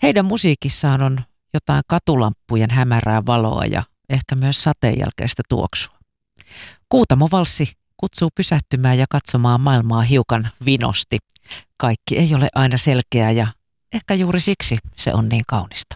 Heidän musiikissaan on jotain katulampujen hämärää valoa ja ehkä myös sateenjälkeistä tuoksua. Kuutamovalssi kutsuu pysähtymään ja katsomaan maailmaa hiukan vinosti. Kaikki ei ole aina selkeää ja ehkä juuri siksi se on niin kaunista.